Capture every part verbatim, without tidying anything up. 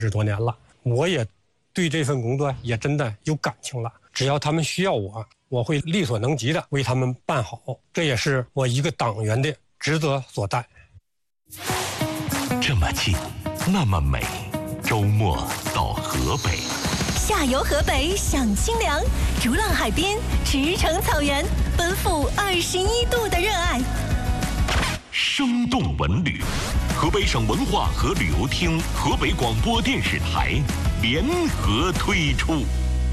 十多年了，我也对这份工作也真的有感情了。只要他们需要我，我会力所能及的为他们办好，这也是我一个党员的职责所在。 这么近，那么美，周末到河北。 下游河北享清凉，逐浪海边，驰骋草原，奔赴二十一度的热爱。 生动文旅，河北省文化和旅游厅、河北广播电视台联合推出。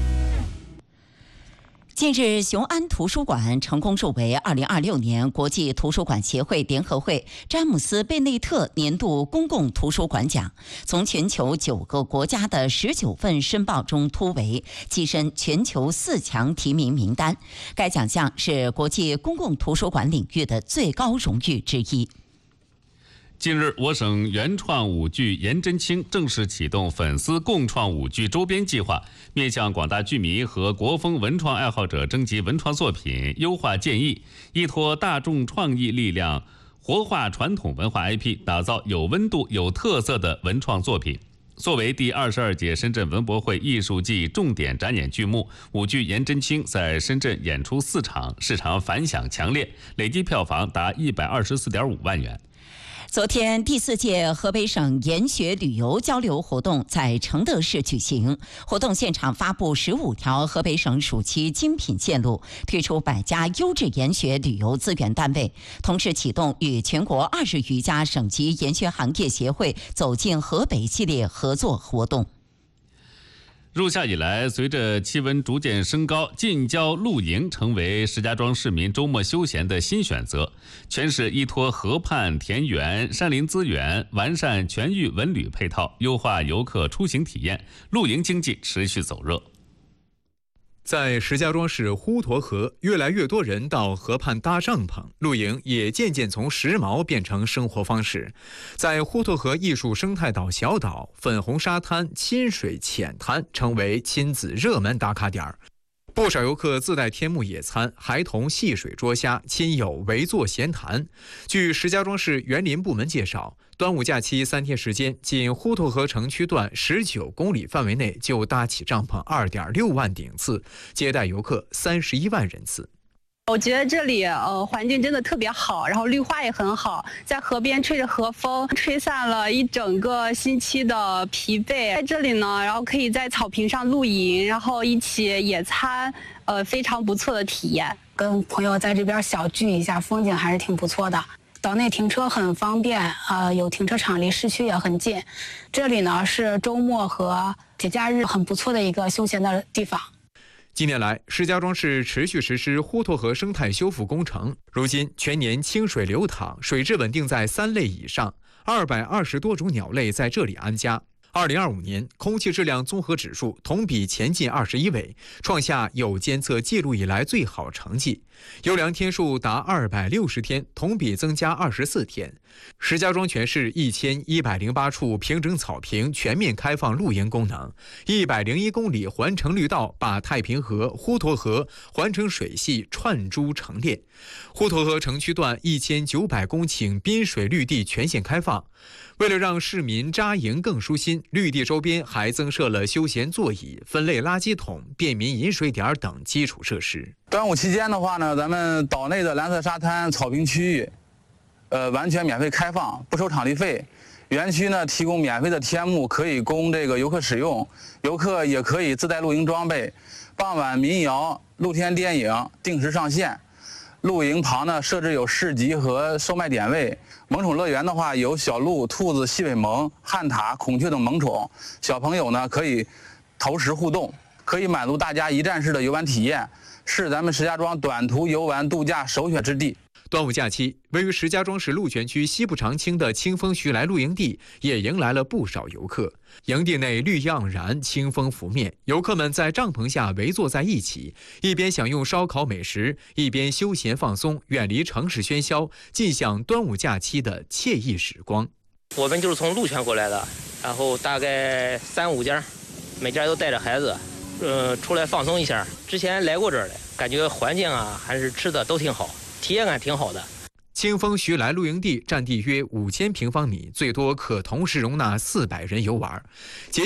近日，雄安图书馆成功入围二零二六年国际图书馆协会联合会詹姆斯·贝内特年度公共图书馆奖，从全球九个国家的十九份申报中突围，跻身全球四强提名名单。该奖项是国际公共图书馆领域的最高荣誉之一。 近日，我省原创舞剧颜真卿正式启动粉丝共创舞剧周边计划，面向广大剧迷和国风文创爱好者征集文创作品、优化建议，依托大众创意力量，活化传统文化 I P， 打造有温度、有特色的文创作品。作为第二十二届深圳文博会艺术季重点展演剧目，舞剧颜真卿在深圳演出四场，市场反响强烈，累计票房达一百二十四点五万元。 昨天，第四届河北省研学旅游交流活动在承德市举行。活动现场发布十五条河北省暑期精品线路，推出百家优质研学旅游资源单位，同时启动与全国二十余家省级研学行业协会走进河北系列合作活动。 入夏以来，随着气温逐渐升高，近郊露营成为石家庄市民周末休闲的新选择。全市依托河畔、田园、山林资源，完善全域文旅配套，优化游客出行体验，露营经济持续走热。 在石家庄市滹沱河，越来越多人到河畔搭帐篷、露营，也渐渐从时髦变成生活方式。在滹沱河艺术生态岛小岛，粉红沙滩、亲水浅滩成为亲子热门打卡点。不少游客自带天幕野餐，孩童戏水捉虾，亲友围坐闲谈。据石家庄市园林部门介绍，端午假期三天时间，仅滹沱河城区段十九公里范围内就搭起帐篷二点六万顶次，接待游客三十一万人次。 我觉得这里呃环境真的特别好，然后绿化也很好，在河边吹着河风，吹散了一整个星期的疲惫。在这里呢，然后可以在草坪上露营，然后一起野餐，呃，非常不错的体验。 跟朋友在这边小聚一下，风景还是挺不错的。岛内停车很方便，呃，有停车场，离市区也很近。这里呢是周末和节假日很不错的一个休闲的地方。 近年来，石家庄市持续实施滹沱河生态修复工程，如今全年清水流淌，水质稳定在三类以上，二百二十多种鸟类在这里安家。二零二五年空气质量综合指数同比前进二十一位，创下有监测记录以来最好成绩。优良天数达二百六十天，同比增加二十四天。石家庄全市一千一百零八处平整草坪全面开放露营功能，一百零一公里环城绿道把太平河、滹沱河环城水系串珠成链。滹沱河城区段一千九百公顷滨水绿地全线开放。为了让市民扎营更舒心，绿地周边还增设了休闲座椅、分类垃圾桶、便民饮水点等基础设施。 端午期间的话呢，咱们岛内的蓝色沙滩、草坪区域，呃，完全免费开放，不收场地费。园区呢提供免费的天幕，可以供这个游客使用，游客也可以自带露营装备。傍晚民谣、露天电影定时上线。露营旁呢设置有市集和售卖点位。萌宠乐园的话有小鹿、兔子、细尾獴、旱獭、孔雀等萌宠，小朋友呢可以投食互动，可以满足大家一站式的游玩体验，是咱们石家庄短途游玩度假首选之地。 端午假期，位于石家庄市鹿泉区西部长青的清风徐来露营地也迎来了不少游客。营地内绿意盎然，清风拂面，游客们在帐篷下围坐在一起，一边享用烧烤美食，一边休闲放松，远离城市喧嚣，尽享端午假期的惬意时光。 我们就是从鹿泉过来的，然后大概三五家，每家都带着孩子，呃，出来放松一下。之前来过这儿的，感觉环境啊，还是吃的都挺好。体验感挺好的。 清风徐来露营地占地约五千平方米，最多可同时容纳四百人游玩。节